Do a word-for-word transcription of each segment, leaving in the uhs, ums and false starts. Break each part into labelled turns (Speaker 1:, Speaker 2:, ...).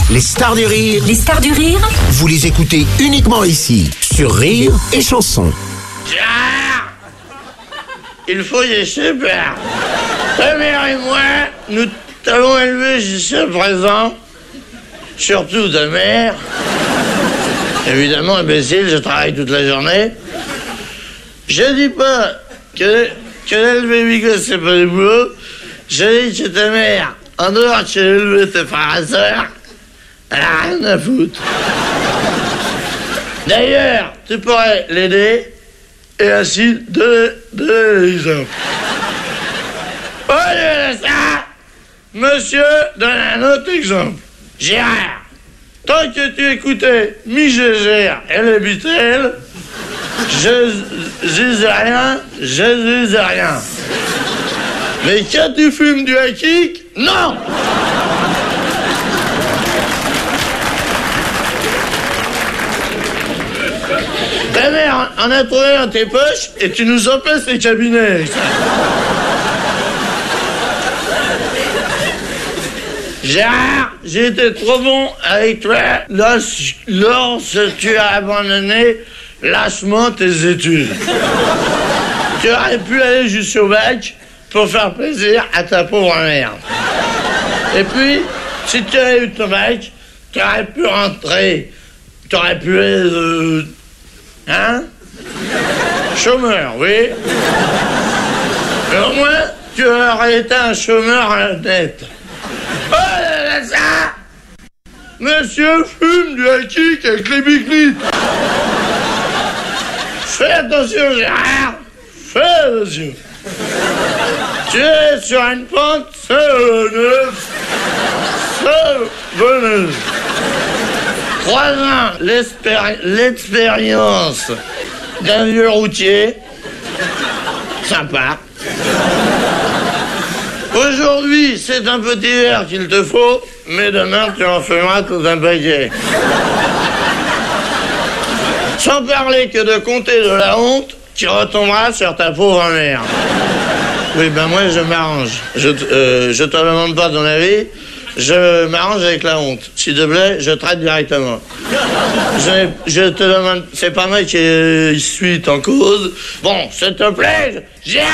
Speaker 1: Les stars du rire.
Speaker 2: Les stars du rire.
Speaker 1: Vous les écoutez uniquement ici, sur Rire et Chanson.
Speaker 3: Gérard, il faut y super. Ta mère et moi, nous t'avons élevé jusqu'à présent. Surtout ta mère. Évidemment, imbécile, je travaille toute la journée. Je dis pas que, que l'élever Bigot, c'est pas du boulot. Je dis que ta mère, en dehors que l'élever tes frères et sœurs, elle a rien à foutre. D'ailleurs, tu pourrais l'aider et ainsi donner de l'exemple. Au lieu de ça, monsieur donne un autre exemple. Gérard, tant que tu écoutais Mi Gégère et les Beatles, je dis rien, je dis rien. Mais quand tu fumes du hakik, non! Ta mère en a trouvé dans tes poches et tu nous empêches les cabinets. Gérard, j'ai été trop bon avec toi lorsque, lorsque tu as abandonné lâchement tes études. Tu aurais pu aller jusqu'au bac pour faire plaisir à ta pauvre mère. Et puis, si tu avais eu ton bac, tu aurais pu rentrer, tu aurais pu être... Euh, hein? Chômeur, oui. Mais au moins, tu aurais été un chômeur honnête. Oh là là, ça! Monsieur fume du hakik avec les biglites. Fais attention, Gérard. Fais attention. Tu es sur une pente savonneuse. Savonneuse. Croisant l'expéri- l'expérience d'un vieux routier. Sympa. Aujourd'hui, c'est un petit verre qu'il te faut, mais demain, tu en feras tout un paquet. Sans parler que de compter de la honte qui retombera sur ta pauvre mère. Oui, ben moi, je m'arrange. Je, euh, je te demande pas ton avis, je m'arrange avec la honte. S'il te plaît, je traite directement. Je, je te demande... C'est pas moi qui euh, suis en cause. Bon, s'il te plaît, Gérard!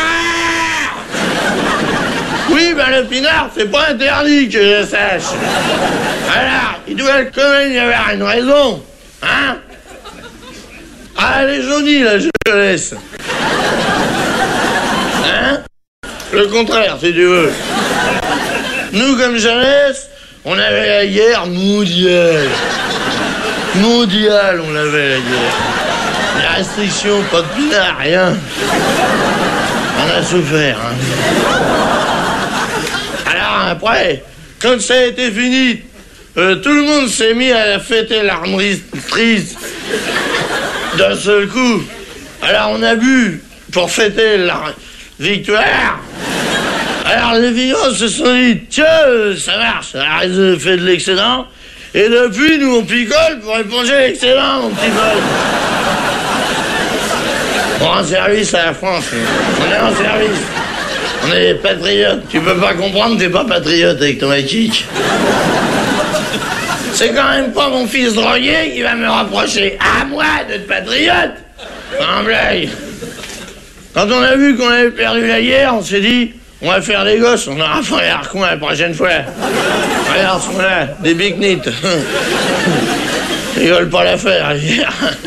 Speaker 3: Oui, ben le pinard, c'est pas interdit que je sache. Alors, il doit quand même y avoir une raison, hein? Ah, elle est jaunie, la jeunesse. Hein? Le contraire, si tu veux. Nous, comme jeunesse, on avait la guerre mondiale. Mondiale, on avait la guerre. Les restrictions, pas de pinard, rien. On a souffert, hein. Alors après, quand ça a été fini, euh, tout le monde s'est mis à fêter l'armistice d'un seul coup. Alors on a bu pour fêter la victoire. Alors les vignerons se sont dit, tiens, ça marche, ça a fait de l'excédent. Et depuis, nous on picole pour éponger l'excédent, mon petit pote. On rend service à la France, on est en service. On est patriotes. Tu peux pas comprendre, t'es pas patriote avec ton hakik. C'est quand même pas mon fils drogué qui va me rapprocher à moi d'être patriote. En blague. Quand on a vu qu'on avait perdu la guerre, on s'est dit, on va faire des gosses, on aura fait les harcons la prochaine fois. Regarde, ce qu'on-là, des big-nites. Ils veulent pas la faire, la guerre.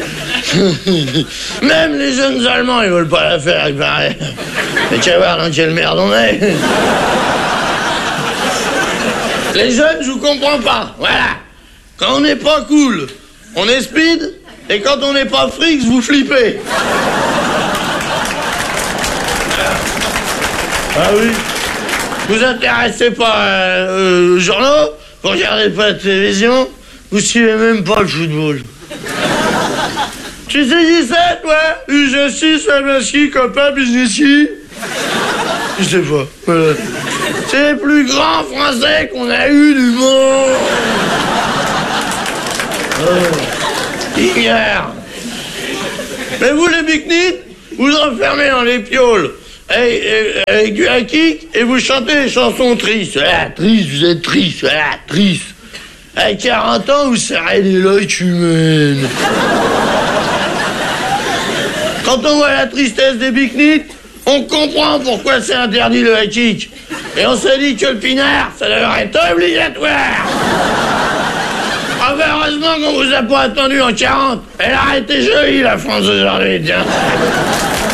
Speaker 3: Même les jeunes Allemands, ils veulent pas la faire, il paraît. Mais tu vas voir dans quelle merde on est. Les jeunes, je vous comprends pas. Voilà. Quand on n'est pas cool, on est speed. Et quand on n'est pas fric, vous flippez. Ah oui. Vous intéressez pas euh, aux journaux, vous regardez pas la télévision, vous suivez même pas le football. Tu sais qui c'est, toi? Je suis Sabaski, copain businessier. Je sais pas. Voilà. C'est les plus grands Français qu'on a eu du monde. Oh. Ignore. Mais vous, les big-nites, vous enfermez dans les pioles avec, avec du hakik et vous chantez des chansons tristes. Ah, triste, vous êtes triste. Ah, triste. À quarante ans, vous serrez les loques humaines. Quand on voit la tristesse des biquenites, on comprend pourquoi c'est interdit le high-kick. Et on se dit que le pinard, ça devrait être obligatoire. Ah ben heureusement qu'on vous a pas attendu en quarante. Elle a été jolie, la France, aujourd'hui, tiens.